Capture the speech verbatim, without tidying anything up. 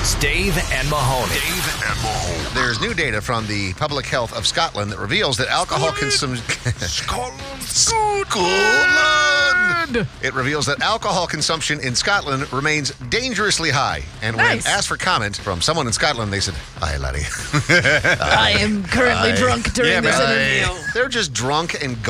It's Dave and Mahoney. Dave and Mahoney. There's new data from the Public Health of Scotland that reveals that alcohol consumption... Scotland. Scotland! It reveals that alcohol consumption in Scotland remains dangerously high. And when Nice. asked for comment from someone in Scotland, they said, "Aye, laddie." I am currently Aye. drunk during Yeah, this man. interview. They're just drunk and